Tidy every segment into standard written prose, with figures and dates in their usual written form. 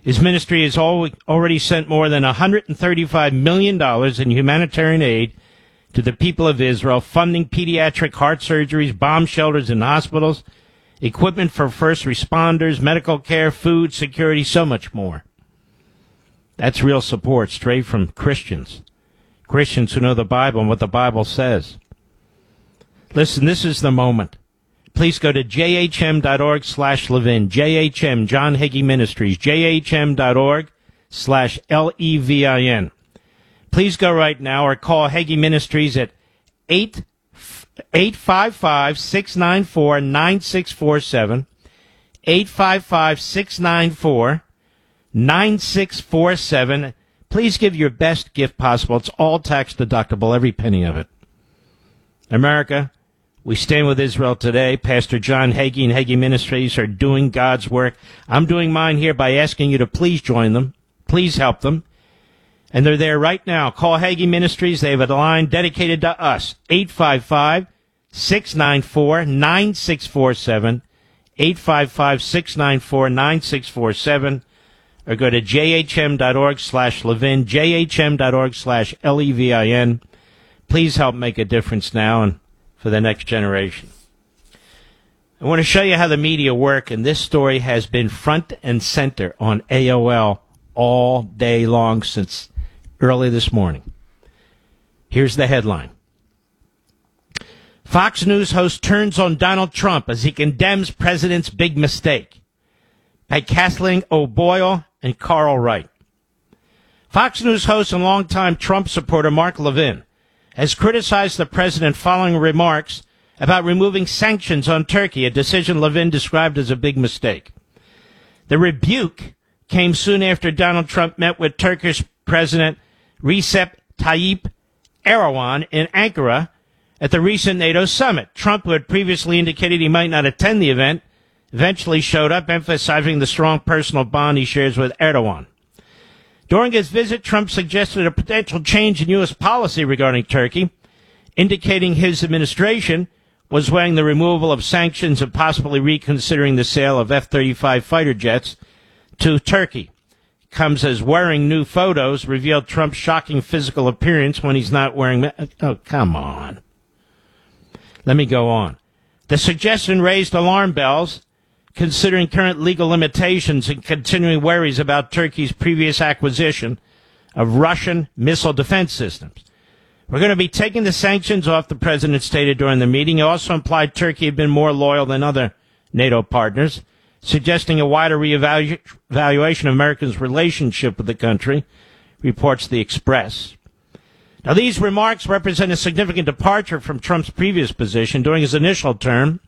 His ministry has already sent more than $135 million in humanitarian aid to the people of Israel, funding pediatric heart surgeries, bomb shelters and hospitals, equipment for first responders, medical care, food, security, so much more. That's real support straight from Christians. Christians who know the Bible and what the Bible says. Listen, this is the moment. Please go to jhm.org/Levin, JHM, John Hagee Ministries, jhm.org/LEVIN. Please go right now or call Hagee Ministries at 855-694-9647, 855-694-9647. Please give your best gift possible. It's all tax deductible, every penny of it. America, we stand with Israel today. Pastor John Hagee and Hagee Ministries are doing God's work. I'm doing mine here by asking you to please join them. Please help them. And they're there right now. Call Hagee Ministries. They have a line dedicated to us. 855-694-9647. 855-694-9647. Or go to jhm.org/Levin, jhm.org/LEVIN. Please help make a difference now and for the next generation. I want to show you how the media work, and this story has been front and center on AOL all day long since early this morning. Here's the headline. Fox News host turns on Donald Trump as he condemns president's big mistake. By Kathleen O'Boyle and Carl Wright. Fox News host and longtime Trump supporter Mark Levin has criticized the president following remarks about removing sanctions on Turkey, a decision Levin described as a big mistake. The rebuke came soon after Donald Trump met with Turkish President Recep Tayyip Erdogan in Ankara at the recent NATO summit. Trump, who had previously indicated he might not attend the event, eventually showed up, emphasizing the strong personal bond he shares with Erdogan. During his visit, Trump suggested a potential change in U.S. policy regarding Turkey, indicating his administration was weighing the removal of sanctions and possibly reconsidering the sale of F-35 fighter jets to Turkey. Comes as wearing new photos revealed Trump's shocking physical appearance when he's not wearing... Oh, come on. Let me go on. The suggestion raised alarm bells, considering current legal limitations and continuing worries about Turkey's previous acquisition of Russian missile defense systems. We're going to be taking the sanctions off, the president stated during the meeting. He also implied Turkey had been more loyal than other NATO partners, suggesting a wider reevaluation of America's relationship with the country, reports The Express. Now, these remarks represent a significant departure from Trump's previous position. During his initial term,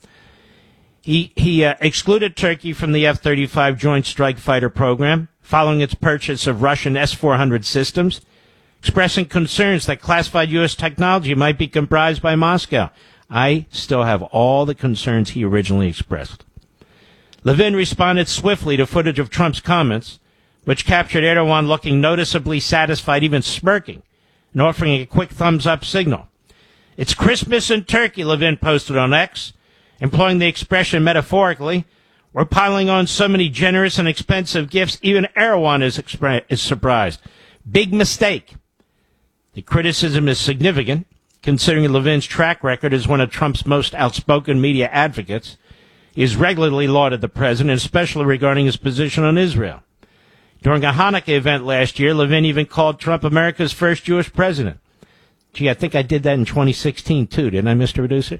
he excluded Turkey from the F-35 Joint Strike Fighter program following its purchase of Russian S-400 systems, expressing concerns that classified U.S. technology might be comprised by Moscow. I still have all the concerns he originally expressed. Levin responded swiftly to footage of Trump's comments, which captured Erdogan looking noticeably satisfied, even smirking, and offering a quick thumbs-up signal. It's Christmas in Turkey, Levin posted on X, employing the expression metaphorically. We're piling on so many generous and expensive gifts, even Erdogan is surprised. Big mistake. The criticism is significant, considering Levin's track record as one of Trump's most outspoken media advocates. He has regularly lauded the president, especially regarding his position on Israel. During a Hanukkah event last year, Levin even called Trump America's first Jewish president. Gee, I think I did that in 2016, too, didn't I, Mr. Producer?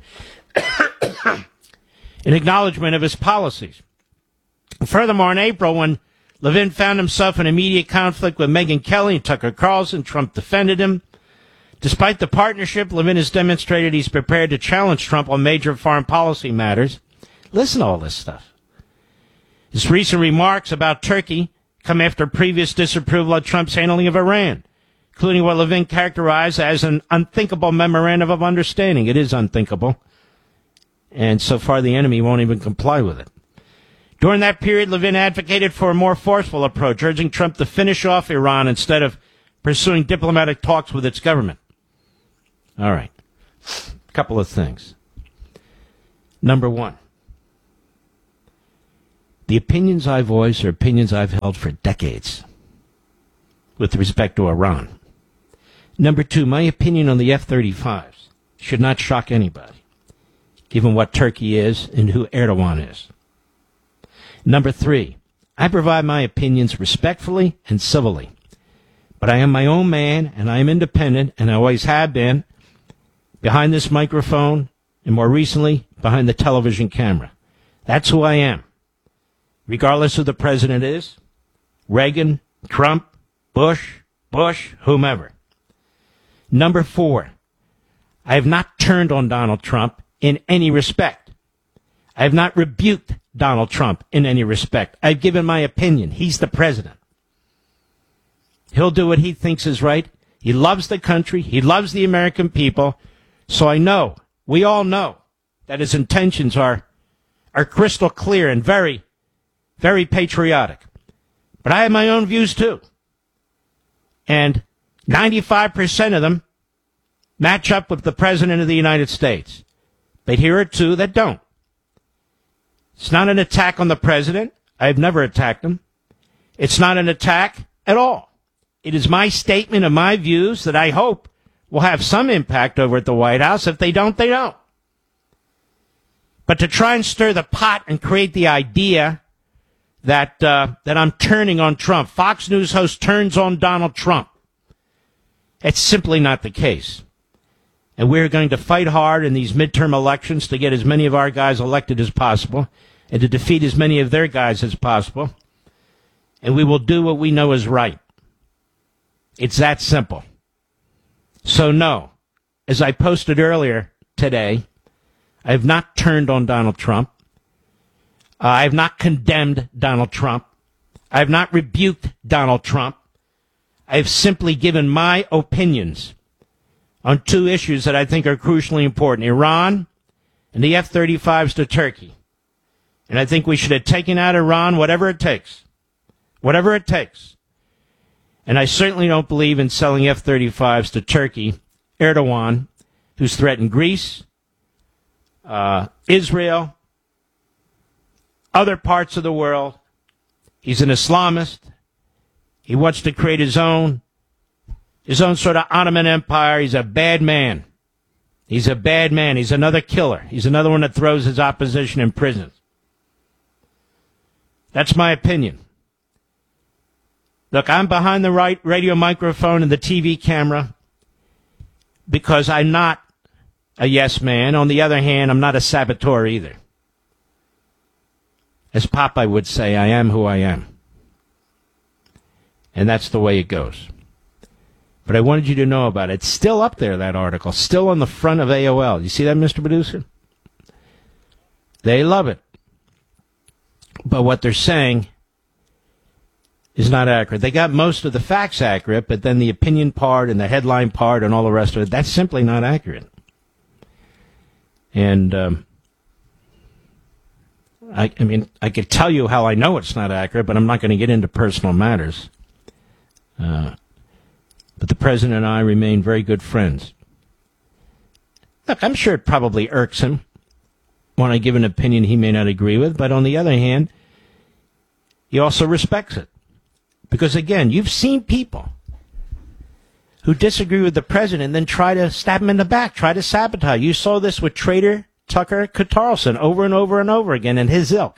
In acknowledgement of his policies. Furthermore, in April, when Levin found himself in immediate conflict with Megyn Kelly and Tucker Carlson, Trump defended him. Despite the partnership, Levin has demonstrated he's prepared to challenge Trump on major foreign policy matters. Listen to all this stuff. His recent remarks about Turkey come after previous disapproval of Trump's handling of Iran, including what Levin characterized as an unthinkable memorandum of understanding. It is unthinkable. And so far, the enemy won't even comply with it. During that period, Levin advocated for a more forceful approach, urging Trump to finish off Iran instead of pursuing diplomatic talks with its government. All right. A couple of things. Number one. The opinions I voice are opinions I've held for decades with respect to Iran. Number two, my opinion on the F-35s should not shock anybody, given what Turkey is and who Erdogan is. Number three, I provide my opinions respectfully and civilly. But I am my own man, and I am independent, and I always have been, behind this microphone, and more recently, behind the television camera. That's who I am. Regardless who the president is, Reagan, Trump, Bush, whomever. Number four, I have not turned on Donald Trump in any respect. I have not rebuked Donald Trump in any respect. I've given my opinion. He's the president. He'll do what he thinks is right. He loves the country. He loves the American people. So I know, we all know, that his intentions are crystal clear and very, very patriotic. But I have my own views too. And 95% of them match up with the President of the United States. But here are two that don't. It's not an attack on the President. I've never attacked him. It's not an attack at all. It is my statement of my views that I hope will have some impact over at the White House. If they don't, they don't. But to try and stir the pot and create the idea that I'm turning on Trump, Fox News host turns on Donald Trump, it's simply not the case. And we're going to fight hard in these midterm elections to get as many of our guys elected as possible and to defeat as many of their guys as possible. And we will do what we know is right. It's that simple. So no, as I posted earlier today, I have not turned on Donald Trump. I have not condemned Donald Trump. I have not rebuked Donald Trump. I have simply given my opinions on two issues that I think are crucially important, Iran and the F-35s to Turkey. And I think we should have taken out Iran, whatever it takes. Whatever it takes. And I certainly don't believe in selling F-35s to Turkey. Erdogan, who's threatened Greece, Israel, other parts of the world. He's an Islamist. He wants to create his own sort of Ottoman Empire. He's a bad man. He's a bad man. He's another killer. He's another one that throws his opposition in prison. That's my opinion. Look, I'm behind the right radio microphone and the TV camera because I'm not a yes man. On the other hand, I'm not a saboteur either. As Popeye would say, I am who I am. And that's the way it goes. But I wanted you to know about it. It's still up there, that article. Still on the front of AOL. You see that, Mr. Producer? They love it. But what they're saying is not accurate. They got most of the facts accurate, but then the opinion part and the headline part and all the rest of it, that's simply not accurate. And I mean, I could tell you how I know it's not accurate, but I'm not going to get into personal matters. But the president and I remain very good friends. Look, I'm sure it probably irks him when I give an opinion he may not agree with, but on the other hand, he also respects it. Because again, you've seen people who disagree with the president and then try to stab him in the back, try to sabotage. You saw this with traitor Tucker Carlson over and over and over again and his ilk.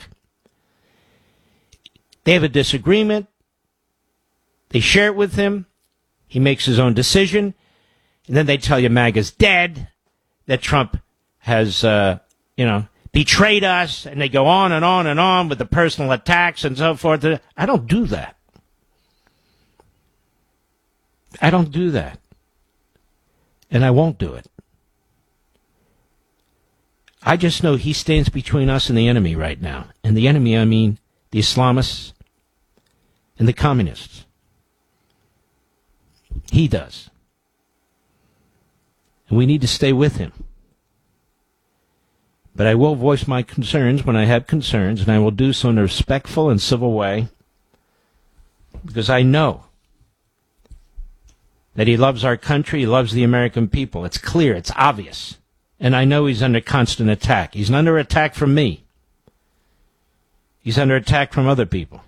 They have a disagreement. They share it with him. He makes his own decision. And then they tell you MAGA's dead, that Trump has, betrayed us. And they go on and on and on with the personal attacks and so forth. I don't do that. I don't do that. And I won't do it. I just know he stands between us and the enemy right now. And the enemy, I mean the Islamists and the communists. He does. And we need to stay with him. But I will voice my concerns when I have concerns, and I will do so in a respectful and civil way, because I know that he loves our country, he loves the American people. It's clear, it's obvious. And I know he's under constant attack. He's under attack from me. He's under attack from other people.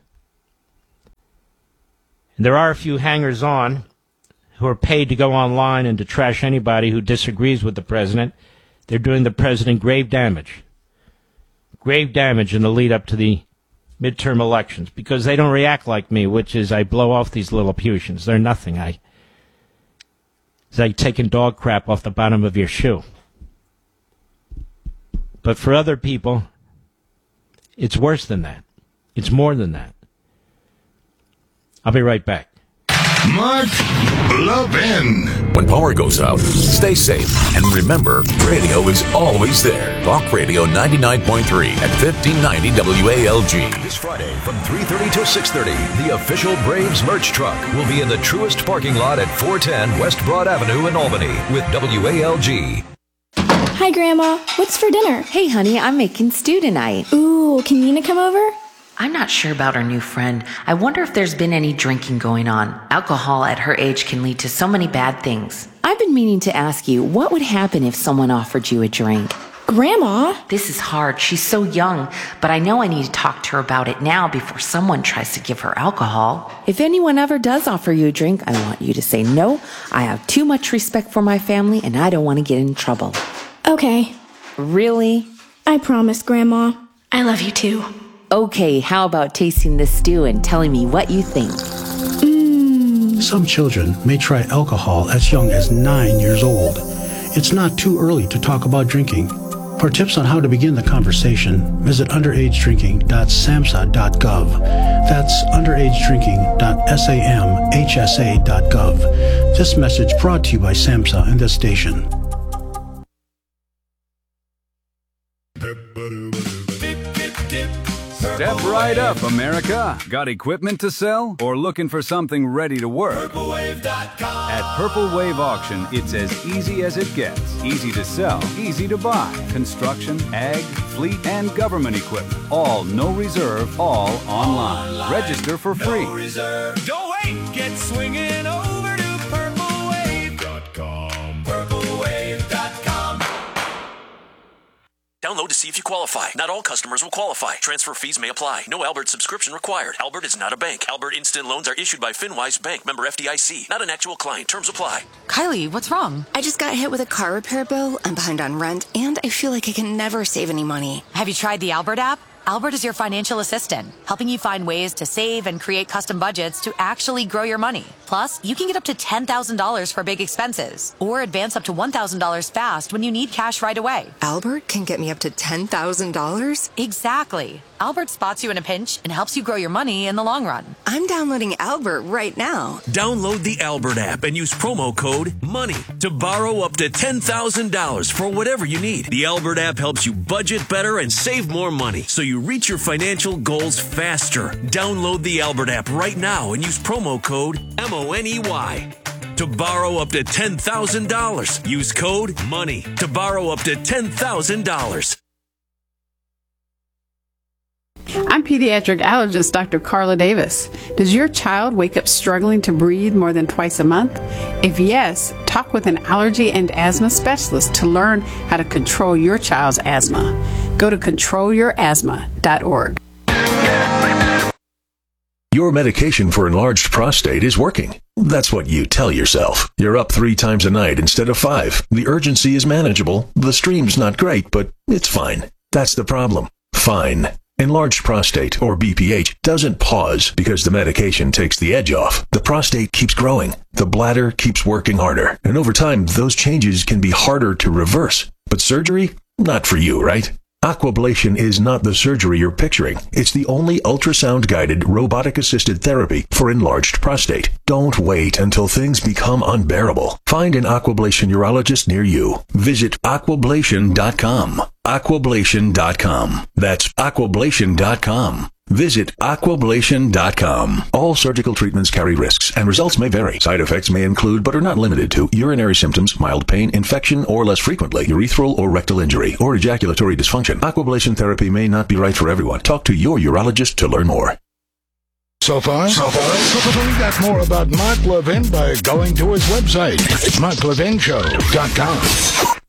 And there are a few hangers-on who are paid to go online and to trash anybody who disagrees with the president. They're doing the president grave damage. Grave damage in the lead up to the midterm elections because they don't react like me, which is I blow off these Lilliputians. They're nothing. It's like taking dog crap off the bottom of your shoe. But for other people, it's worse than that. It's more than that. I'll be right back. Mark Levin. When power goes out, stay safe. And remember, radio is always there. Talk Radio 99.3 at 1590 WALG. This Friday from 3:30 to 6:30, the official Braves merch truck will be in the Truist parking lot at 410 West Broad Avenue in Albany with WALG. Hi, Grandma. What's for dinner? Hey, honey, I'm making stew tonight. Ooh, can Nina come over? I'm not sure about our new friend. I wonder if there's been any drinking going on. Alcohol at her age can lead to so many bad things. I've been meaning to ask you, what would happen if someone offered you a drink? Grandma? This is hard. She's so young, but I know I need to talk to her about it now before someone tries to give her alcohol. If anyone ever does offer you a drink, I want you to say no. I have too much respect for my family, and I don't want to get in trouble. Okay. Really? I promise, Grandma. I love you too. Okay, how about tasting this stew and telling me what you think? Some children may try alcohol as young as 9 years old. It's not too early to talk about drinking. For tips on how to begin the conversation, visit underagedrinking.samhsa.gov. That's underagedrinking.samhsa.gov. This message brought to you by SAMHSA and this station. Step right up, America. Got equipment to sell or looking for something ready to work? PurpleWave.com. At Purple Wave Auction, it's as easy as it gets. Easy to sell, easy to buy. Construction, ag, fleet, and government equipment. All no reserve, all online. Register for free. No reserve. Don't wait. Get swinging over to PurpleWave.com. PurpleWave.com. Download to see if you qualify. Not all customers will qualify. Transfer fees may apply. No Albert subscription required. Albert is not a bank. Albert Instant Loans are issued by FinWise Bank, member FDIC. Not an actual client. Terms apply. Kylie, what's wrong? I just got hit with a car repair bill. I'm behind on rent, and I feel like I can never save any money. Have you tried the Albert app? Albert is your financial assistant, helping you find ways to save and create custom budgets to actually grow your money. Plus, you can get up to $10,000 for big expenses or advance up to $1,000 fast when you need cash right away. Albert can get me up to $10,000? Exactly. Albert spots you in a pinch and helps you grow your money in the long run. I'm downloading Albert right now. Download the Albert app and use promo code MONEY to borrow up to $10,000 for whatever you need. The Albert app helps you budget better and save more money so you reach your financial goals faster. Download the Albert app right now and use promo code MONEY to borrow up to $10,000. Use code MONEY to borrow up to $10,000. I'm pediatric allergist Dr. Carla Davis. Does your child wake up struggling to breathe more than twice a month? If yes, talk with an allergy and asthma specialist to learn how to control your child's asthma. Go to controlyourasthma.org. Your medication for enlarged prostate is working. That's what you tell yourself. You're up 3 times a night instead of 5. The urgency is manageable. The stream's not great, but it's fine. That's the problem. Fine. Enlarged prostate, or BPH, doesn't pause because the medication takes the edge off. The prostate keeps growing. The bladder keeps working harder. And over time, those changes can be harder to reverse. But surgery? Not for you, right? Aquablation is not the surgery you're picturing. It's the only ultrasound-guided, robotic-assisted therapy for enlarged prostate. Don't wait until things become unbearable. Find an Aquablation urologist near you. Visit aquablation.com. Aquablation.com. That's aquablation.com. Visit aquablation.com. All surgical treatments carry risks, and results may vary. Side effects may include, but are not limited to, urinary symptoms, mild pain, infection, or less frequently, urethral or rectal injury, or ejaculatory dysfunction. Aquablation therapy may not be right for everyone. Talk to your urologist to learn more. So far? Find out more about Mark Levin by going to his website, marklevinshow.com.